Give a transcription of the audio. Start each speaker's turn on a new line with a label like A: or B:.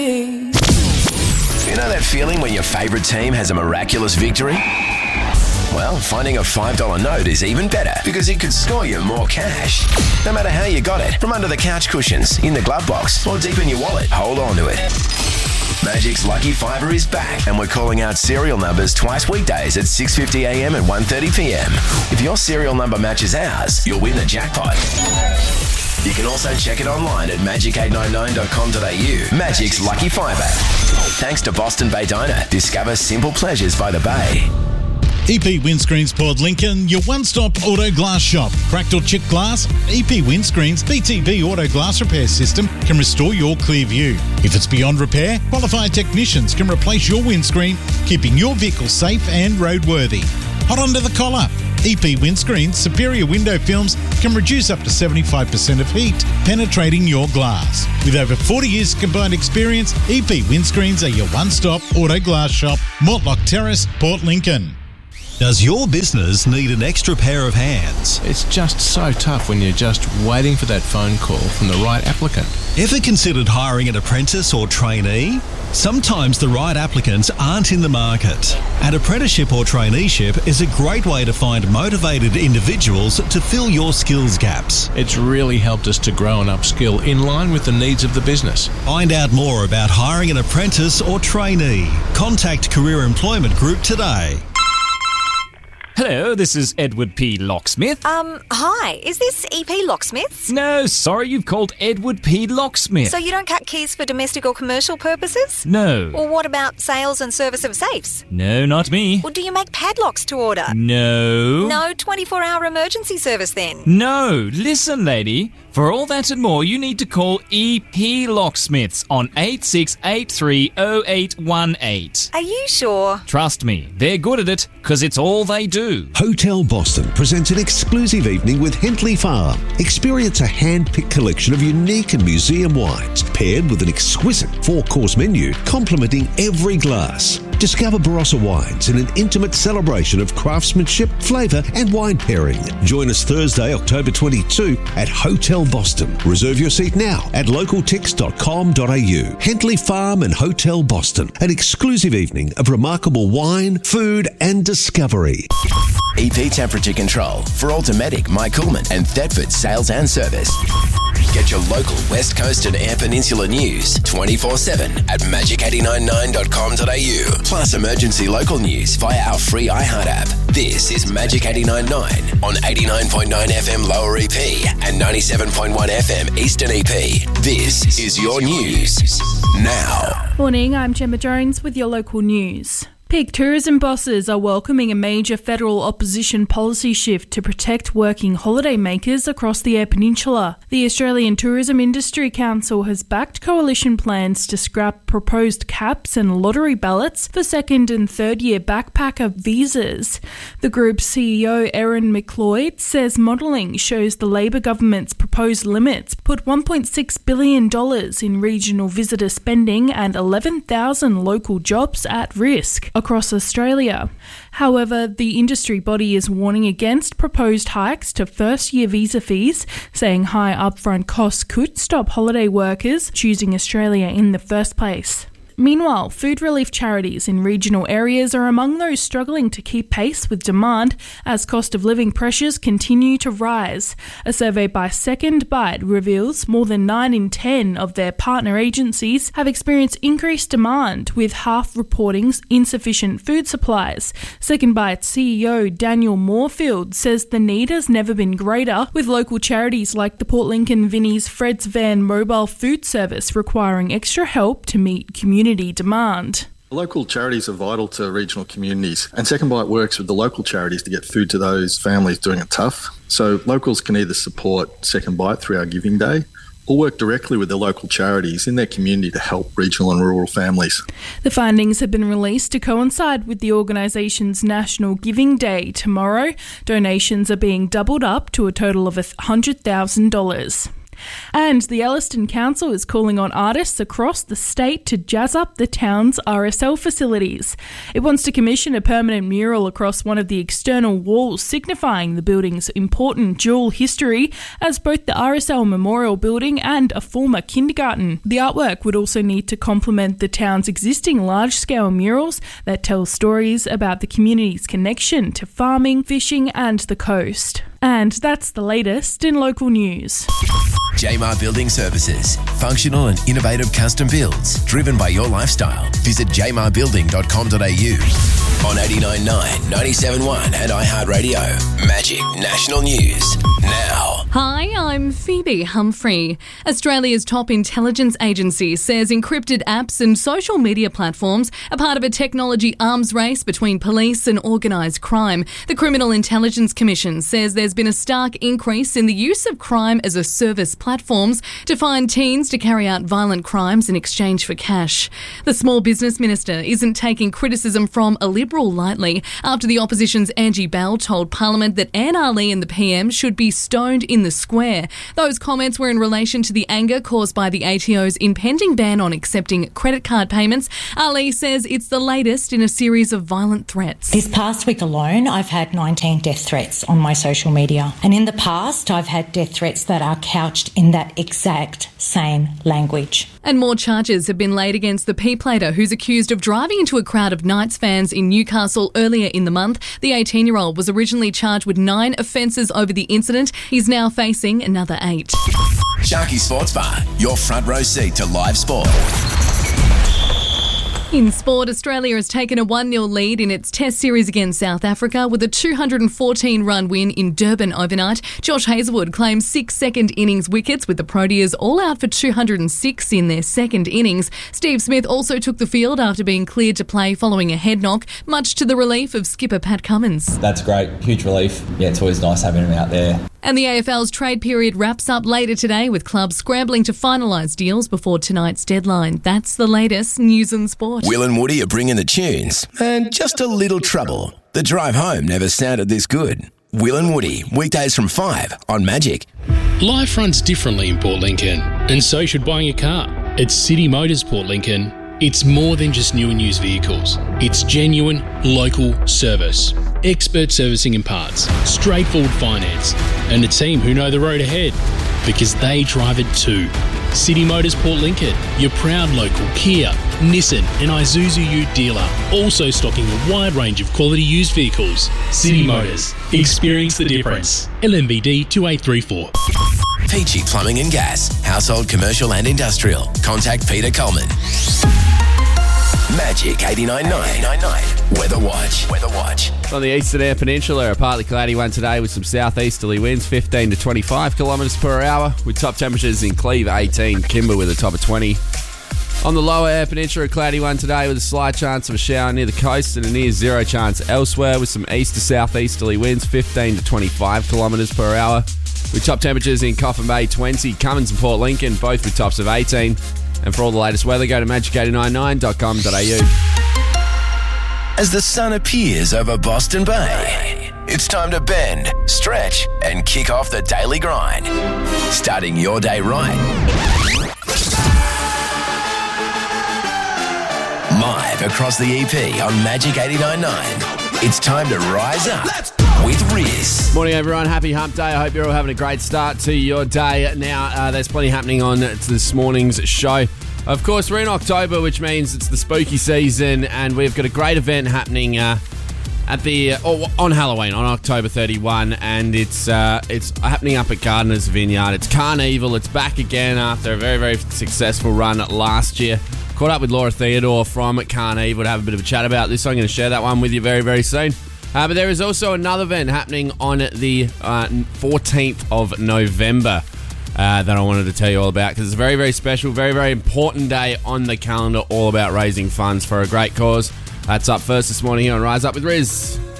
A: You know that feeling when your favourite team has a miraculous victory? Well, finding a $5 note is even better because it could score you more cash. No matter how you got it, from under the couch cushions, in the glove box, or deep in your wallet, hold on to it. Magic's Lucky Fiver is back, and we're calling out serial numbers twice weekdays at 6:50 a.m. and 1:30 p.m. If your serial number matches ours, you'll win the jackpot. You can also check it online at magic899.com.au. Magic's Lucky Fiver. Thanks to Boston Bay Diner. Discover simple pleasures by the bay.
B: EP Windscreens Port Lincoln, your one-stop auto glass shop. Cracked or chipped glass? EP Windscreens BTV Auto Glass Repair System can restore your clear view. If it's beyond repair, qualified technicians can replace your windscreen, keeping your vehicle safe and roadworthy. Hot under the collar. EP Windscreens superior window films can reduce up to 75% of heat penetrating your glass. With over 40 years combined experience, EP Windscreens are your one-stop auto glass shop. Mortlock Terrace, Port Lincoln.
C: Does your business need an extra pair of hands?
D: It's just so tough when you're just waiting for that phone call from the right applicant.
C: Ever considered hiring an apprentice or trainee? Sometimes the right applicants aren't in the market. An apprenticeship or traineeship is a great way to find motivated individuals to fill your skills gaps.
D: It's really helped us to grow and upskill in line with the needs of the business.
C: Find out more about hiring an apprentice or trainee. Contact Career Employment Group today.
E: Hello, this is Edward P. Locksmith.
F: Hi, is this EP Locksmiths?
E: No, sorry, you've called Edward P. Locksmith.
F: So you don't cut keys for domestic or commercial purposes?
E: No.
F: Or what about sales and service of safes?
E: No, not me.
F: Well, do you make padlocks to order?
E: No.
F: No 24-hour emergency service then?
E: No, listen, lady. For all that and more, you need to call EP Locksmiths on 86830818.
F: Are you sure?
E: Trust me, they're good at it because it's all they do.
G: Hotel Boston presents an exclusive evening with Hentley Farm. Experience a hand-picked collection of unique and museum wines paired with an exquisite 4-course menu complementing every glass. Discover Barossa wines in an intimate celebration of craftsmanship, flavour and wine pairing. Join us Thursday, October 22 at Hotel Boston. Reserve your seat now at localtix.com.au. Hentley Farm and Hotel Boston. An exclusive evening of remarkable wine, food and discovery.
A: EP Temperature Control for Automatic, Mike Coolman and Thetford Sales and Service. Get your local West Coast and Air Peninsula news 24/7 at magic899.com.au. Plus emergency local news via our free iHeart app. This is Magic 89.9 on 89.9 FM Lower EP and 97.1 FM Eastern EP. This is your news now.
H: Morning, I'm Gemma Jones with your local news. Peak tourism bosses are welcoming a major federal opposition policy shift to protect working holidaymakers across the Eyre Peninsula. The Australian Tourism Industry Council has backed coalition plans to scrap proposed caps and lottery ballots for second and third year backpacker visas. The group's CEO Erin McLeod says modelling shows the Labor government's proposed limits put $1.6 billion in regional visitor spending and 11,000 local jobs at risk across Australia. However, the industry body is warning against proposed hikes to first-year visa fees, saying high upfront costs could stop holiday workers choosing Australia in the first place. Meanwhile, food relief charities in regional areas are among those struggling to keep pace with demand as cost of living pressures continue to rise. A survey by Second Bite reveals more than 9 in 10 of their partner agencies have experienced increased demand, with half reporting insufficient food supplies. Second Bite's CEO Daniel Moorfield says the need has never been greater, with local charities like the Port Lincoln Vinnie's Fred's Van mobile food service requiring extra help to meet community demand.
I: Local charities are vital to regional communities, and Second Bite works with the local charities to get food to those families doing it tough. So locals can either support Second Bite through our Giving Day or work directly with the local charities in their community to help regional and rural families.
H: The findings have been released to coincide with the organisation's National Giving Day tomorrow. Donations are being doubled up to a total of $100,000. And the Elliston Council is calling on artists across the state to jazz up the town's RSL facilities. It wants to commission a permanent mural across one of the external walls signifying the building's important dual history as both the RSL Memorial Building and a former kindergarten. The artwork would also need to complement the town's existing large-scale murals that tell stories about the community's connection to farming, fishing and the coast. And that's the latest in local news.
A: Jmar Building Services. Functional and innovative custom builds driven by your lifestyle. Visit jmarbuilding.com.au on 89.9, 97.1 and iHeartRadio. Magic National News now.
J: Hi, I'm Phoebe Humphrey. Australia's top intelligence agency says encrypted apps and social media platforms are part of a technology arms race between police and organised crime. The Criminal Intelligence Commission says there's been a stark increase in the use of crime-as-a-service platforms to find teens to carry out violent crimes in exchange for cash. The Small Business Minister isn't taking criticism from a Liberal lightly after the opposition's Angie Bell told Parliament that Anne Ali and the PM should be stoned in the square. Those comments were in relation to the anger caused by the ATO's impending ban on accepting credit card payments. Ali says it's the latest in a series of violent threats.
K: This past week alone, I've had 19 death threats on my social media. And in the past, I've had death threats that are couched in that exact same language.
J: And more charges have been laid against the P-plater who's accused of driving into a crowd of Knights fans in Newcastle earlier in the month. The 18-year-old was originally charged with 9 offences over the incident. He's now facing another 8.
A: Sharky Sports Bar, your front row seat to live sport.
J: In sport, Australia has taken a 1-0 lead in its Test series against South Africa with a 214-run win in Durban overnight. Josh Hazlewood claims 6 second innings wickets with the Proteas all out for 206 in their second innings. Steve Smith also took the field after being cleared to play following a head knock, much to the relief of skipper Pat Cummins.
L: That's great. Huge relief. Yeah, it's always nice having him out there.
J: And the AFL's trade period wraps up later today with clubs scrambling to finalise deals before tonight's deadline. That's the latest news and sport.
A: Will and Woody are bringing the tunes and just a little trouble. The drive home never sounded this good. Will and Woody, weekdays from 5 on Magic.
M: Life runs differently in Port Lincoln, and so should buying a car. At City Motors Port Lincoln, it's more than just new and used vehicles. It's genuine, local service, expert servicing and parts, straightforward finance, and a team who know the road ahead because they drive it too. City Motors Port Lincoln, your proud local Kia, Nissan and Isuzu Ute dealer, also stocking a wide range of quality used vehicles. City Motors, experience the difference. LMBD 2834.
A: Peachy Plumbing and Gas, household, commercial and industrial. Contact Peter Coleman. Magic 89.9. Weather Watch.
N: On the eastern Eyre Peninsula, a partly cloudy one today with some southeasterly winds, 15 to 25 kilometres per hour, with top temperatures in Cleve 18, Kimber with a top of 20. On the lower Eyre Peninsula, a cloudy one today with a slight chance of a shower near the coast and a near zero chance elsewhere, with some east to southeasterly winds, 15 to 25 kilometres per hour, with top temperatures in Coffin Bay 20, Cummins and Port Lincoln, both with tops of 18. And for all the latest weather, go to magic899.com.au.
A: As the sun appears over Boston Bay, it's time to bend, stretch, and kick off the daily grind. Starting your day right. Live across the EP on Magic 89.9. It's time to rise up with Riz.
N: Morning, everyone. Happy Hump Day. I hope you're all having a great start to your day. Now, there's plenty happening on this morning's show. Of course, we're in October, which means it's the spooky season, and we've got a great event happening on Halloween, on October 31, and it's happening up at Gardeners Vineyard. It's Carnival. It's back again after a very, very successful run last year. Caught up with Laura Theodore from Carnival to have a bit of a chat about this. So I'm going to share that one with you very, very soon. But there is also another event happening on the 14th of November that I wanted to tell you all about, because it's a very, very special, very, very important day on the calendar, all about raising funds for a great cause. That's up first this morning here on Rise Up with Riz.